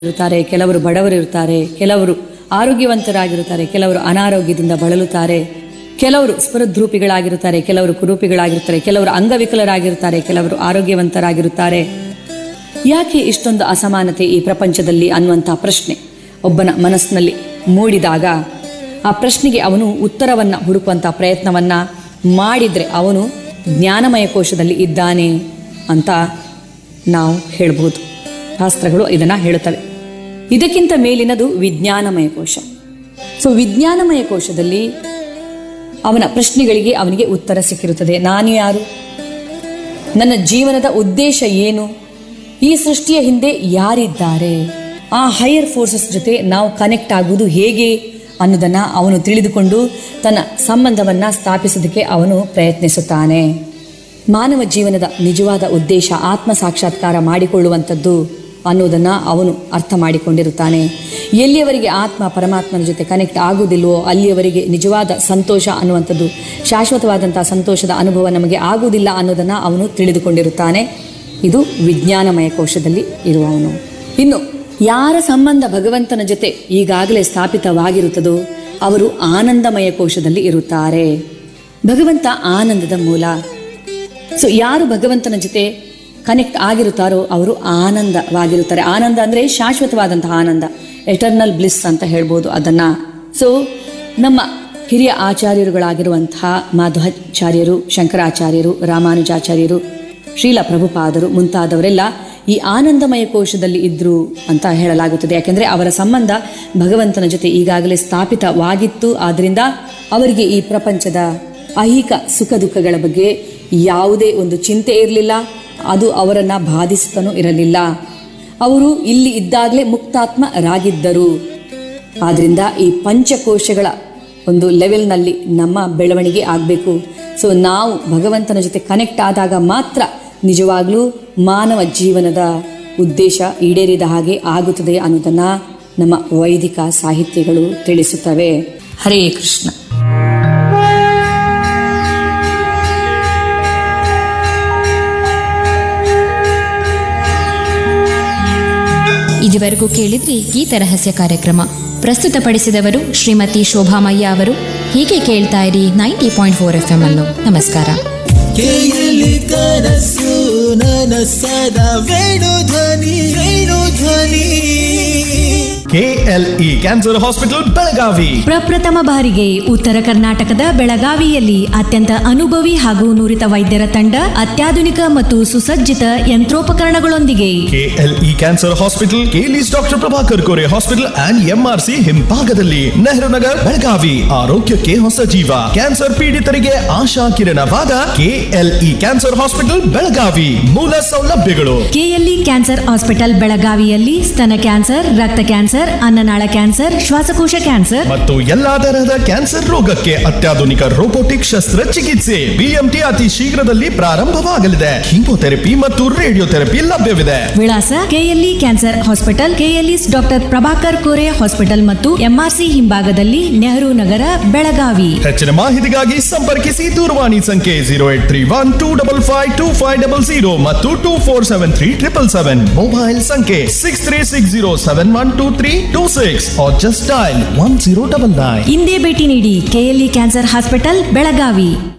ಇರುತ್ತಾರೆ, ಕೆಲವರು ಬಡವರು ಇರುತ್ತಾರೆ, ಕೆಲವರು ಆರೋಗ್ಯವಂತರಾಗಿರುತ್ತಾರೆ, ಕೆಲವರು ಅನಾರೋಗ್ಯದಿಂದ ಬಳಲುತ್ತಾರೆ, ಕೆಲವರು ಸ್ಪೃದ್ರೂಪಿಗಳಾಗಿರುತ್ತಾರೆ, ಕೆಲವರು ಕುರೂಪಿಗಳಾಗಿರುತ್ತಾರೆ, ಕೆಲವರು ಅಂಗವಿಕಲರಾಗಿರುತ್ತಾರೆ, ಕೆಲವರು ಆರೋಗ್ಯವಂತರಾಗಿರುತ್ತಾರೆ. ಯಾಕೆ ಇಷ್ಟೊಂದು ಅಸಮಾನತೆ ಈ ಪ್ರಪಂಚದಲ್ಲಿ ಅನ್ನುವಂಥ ಪ್ರಶ್ನೆ ಒಬ್ಬನ ಮನಸ್ಸಿನಲ್ಲಿ ಮೂಡಿದಾಗ ಆ ಪ್ರಶ್ನೆಗೆ ಅವನು ಉತ್ತರವನ್ನು ಹುಡುಕುವಂಥ ಪ್ರಯತ್ನವನ್ನು ಮಾಡಿದರೆ ಅವನು ಜ್ಞಾನಮಯ ಕೋಶದಲ್ಲಿ ಇದ್ದಾನೆ ಅಂತ ನಾವು ಹೇಳ್ಬೋದು. ಶಾಸ್ತ್ರಗಳು ಇದನ್ನು ಹೇಳುತ್ತವೆ. ಇದಕ್ಕಿಂತ ಮೇಲಿನದು ವಿಜ್ಞಾನಮಯ ಕೋಶ. ಸೊ ವಿಜ್ಞಾನಮಯ ಕೋಶದಲ್ಲಿ ಅವನ ಪ್ರಶ್ನೆಗಳಿಗೆ ಅವನಿಗೆ ಉತ್ತರ ಸಿಕ್ಕಿರುತ್ತದೆ. ನಾನು ಯಾರು, ನನ್ನ ಜೀವನದ ಉದ್ದೇಶ ಏನು, ಈ ಸೃಷ್ಟಿಯ ಹಿಂದೆ ಯಾರಿದ್ದಾರೆ, ಆ ಹೈಯರ್ ಫೋರ್ಸಸ್ ಜೊತೆ ನಾವು ಕನೆಕ್ಟ್ ಆಗುವುದು ಹೇಗೆ ಅನ್ನೋದನ್ನು ಅವನು ತಿಳಿದುಕೊಂಡು ತನ್ನ ಸಂಬಂಧವನ್ನು ಸ್ಥಾಪಿಸೋದಕ್ಕೆ ಅವನು ಪ್ರಯತ್ನಿಸುತ್ತಾನೆ. ಮಾನವ ಜೀವನದ ನಿಜವಾದ ಉದ್ದೇಶ ಆತ್ಮ ಸಾಕ್ಷಾತ್ಕಾರ ಮಾಡಿಕೊಳ್ಳುವಂಥದ್ದು ಅನ್ನೋದನ್ನು ಅವನು ಅರ್ಥ ಮಾಡಿಕೊಂಡಿರುತ್ತಾನೆ. ಎಲ್ಲಿಯವರೆಗೆ ಆತ್ಮ ಪರಮಾತ್ಮನ ಜೊತೆ ಕನೆಕ್ಟ್ ಆಗುವುದಿಲ್ವೋ ಅಲ್ಲಿಯವರೆಗೆ ನಿಜವಾದ ಸಂತೋಷ ಅನ್ನುವಂಥದ್ದು, ಶಾಶ್ವತವಾದಂಥ ಸಂತೋಷದ ಅನುಭವ ನಮಗೆ ಆಗುವುದಿಲ್ಲ ಅನ್ನೋದನ್ನು ಅವನು ತಿಳಿದುಕೊಂಡಿರುತ್ತಾನೆ. ಇದು ವಿಜ್ಞಾನಮಯ ಕೋಶದಲ್ಲಿ ಇರುವವನು. ಇನ್ನು ಯಾರ ಸಂಬಂಧ ಭಗವಂತನ ಜೊತೆ ಈಗಾಗಲೇ ಸ್ಥಾಪಿತವಾಗಿರುತ್ತದೋ ಅವರು ಆನಂದಮಯ ಕೋಶದಲ್ಲಿ ಇರುತ್ತಾರೆ. ಭಗವಂತ ಆನಂದದ ಮೂಲ. ಸೊ ಯಾರು ಭಗವಂತನ ಜೊತೆ ಕನೆಕ್ಟ್ ಆಗಿರುತ್ತಾರೋ ಅವರು ಆನಂದವಾಗಿರುತ್ತಾರೆ. ಆನಂದ ಅಂದರೆ ಶಾಶ್ವತವಾದಂತಹ ಆನಂದ, ಎಟರ್ನಲ್ ಬ್ಲಿಸ್ ಅಂತ ಹೇಳ್ಬೋದು ಅದನ್ನು. ಸೊ ನಮ್ಮ ಹಿರಿಯ ಆಚಾರ್ಯರುಗಳಾಗಿರುವಂತಹ ಮಾಧ್ವಾಚಾರ್ಯರು, ಶಂಕರಾಚಾರ್ಯರು, ರಾಮಾನುಜಾಚಾರ್ಯರು, ಶ್ರೀಲ ಪ್ರಭುಪಾದರು ಮುಂತಾದವರೆಲ್ಲ ಈ ಆನಂದಮಯ ಕೋಶದಲ್ಲಿ ಇದ್ದರು ಅಂತ ಹೇಳಲಾಗುತ್ತದೆ. ಯಾಕೆಂದರೆ ಅವರ ಸಂಬಂಧ ಭಗವಂತನ ಜೊತೆ ಈಗಾಗಲೇ ಸ್ಥಾಪಿತವಾಗಿತ್ತು. ಆದ್ದರಿಂದ ಅವರಿಗೆ ಈ ಪ್ರಪಂಚದ ಐಹಿಕ ಸುಖ ದುಃಖಗಳ ಬಗ್ಗೆ ಯಾವುದೇ ಒಂದು ಚಿಂತೆ ಇರಲಿಲ್ಲ, ಅದು ಅವರನ್ನು ಬಾಧಿಸುತ್ತನೂ ಇರಲಿಲ್ಲ. ಅವರು ಇಲ್ಲಿ ಇದ್ದಾಗಲೇ ಮುಕ್ತಾತ್ಮರಾಗಿದ್ದರು. ಆದ್ದರಿಂದ ಈ ಪಂಚಕೋಶಗಳ ಒಂದು ಲೆವೆಲ್ನಲ್ಲಿ ನಮ್ಮ ಬೆಳವಣಿಗೆ ಆಗಬೇಕು. ಸೊ ನಾವು ಭಗವಂತನ ಜೊತೆ ಕನೆಕ್ಟ್ ಆದಾಗ ಮಾತ್ರ ನಿಜವಾಗ್ಲೂ ಮಾನವ ಜೀವನದ ಉದ್ದೇಶ ಈಡೇರಿದ ಹಾಗೆ ಆಗುತ್ತದೆ ಅನ್ನೋದನ್ನು ನಮ್ಮ ವೈದಿಕ ಸಾಹಿತ್ಯಗಳು ತಿಳಿಸುತ್ತವೆ. ಹರೇ ಕೃಷ್ಣ. ಇದುವರೆಗೂ ಕೇಳಿದ್ರಿ ಗೀತ ರಹಸ್ಯ ಕಾರ್ಯಕ್ರಮ. ಪ್ರಸ್ತುತಪಡಿಸಿದವರು ಶ್ರೀಮತಿ ಶೋಭಾಮಯ್ಯ ಅವರು. ಹೀಗೆ ಕೇಳ್ತಾ ಇರಿ 90.4 FM ಅನ್ನು. ನಮಸ್ಕಾರ. ಕೇಳಿ ಕನಸು ನನಸದ Venudhwani Venudhwani. KLE cancer hospital Belagavi ಪ್ರಪ್ರಥಮ ಬಾರಿಗೆ ಉತ್ತರ ಕರ್ನಾಟಕದ ಬೆಳಗಾವಿಯಲ್ಲಿ ಅತ್ಯಂತ ಅನುಭವಿ ಹಾಗೂ ನುರಿತ ವೈದ್ಯರ ತಂಡ, ಅತ್ಯಾಧುನಿಕ ಮತ್ತು ಸುಸಜ್ಜಿತ ಯಂತ್ರೋಪಕರಣಗಳೊಂದಿಗೆ. KLE cancer hospital, ಕೇಲಿಸ್ doctor Prabhakar Kore hospital and MRC ಹಿಂಭಾಗದಲ್ಲಿ, ನೆಹರು ನಗರ್, ಬೆಳಗಾವಿ. ಆರೋಗ್ಯಕ್ಕೆ ಹೊಸ ಜೀವ. ಕ್ಯಾನ್ಸರ್ ಪೀಡಿತರಿಗೆ ಆಶಾ ಕಿರಣವಾದ KLE ಕ್ಯಾನ್ಸರ್ ಹಾಸ್ಪಿಟಲ್ ಬೆಳಗಾವಿ. ಮೂಲ ಸೌಲಭ್ಯಗಳು: KLE ಕ್ಯಾನ್ಸರ್ ಹಾಸ್ಪಿಟಲ್ ಬೆಳಗಾವಿಯಲ್ಲಿ ಸ್ತನ ಕ್ಯಾನ್ಸರ್, ರಕ್ತ ಕ್ಯಾನ್ಸರ್, ಅನ್ನನಾಳ ಕ್ಯಾನ್ಸರ್, ಶ್ವಾಸಕೋಶ ಕ್ಯಾನ್ಸರ್ ಮತ್ತು ಎಲ್ಲಾ ತರಹದ ಕ್ಯಾನ್ಸರ್ ರೋಗಕ್ಕೆ ಅತ್ಯಾಧುನಿಕ ರೋಬೋಟಿಕ್ ಶಸ್ತ್ರಚಿಕಿತ್ಸೆ. BMT ಅತಿ ಶೀಘ್ರದಲ್ಲಿ ಪ್ರಾರಂಭವಾಗಲಿದೆ. ಕೀಮೋಥೆರಪಿ ಮತ್ತು ರೇಡಿಯೋಥೆರಪಿ ಲಭ್ಯವಿದೆ. ವಿಳಾಸ: KLE cancer hospital, KLE's doctor Prabhakar Kore hospital ಮತ್ತು MRC ಹಿಂಭಾಗದಲ್ಲಿ, ನೆಹರು ನಗರ, ಬೆಳಗಾವಿ. ಹೆಚ್ಚಿನ ಮಾಹಿತಿಗಾಗಿ ಸಂಪರ್ಕಿಸಿ. ದೂರವಾಣಿ ಸಂಖ್ಯೆ 0831255250 ಮತ್ತು 24737777. ಮೊಬೈಲ್ ಸಂಖ್ಯೆ 6360712326 or just dial 1099. ಇಂದೇ ಭೇಟಿ ನೀಡಿ KLE ಕ್ಯಾನ್ಸರ್ ಹಾಸ್ಪಿಟಲ್ ಬೆಳಗಾವಿ.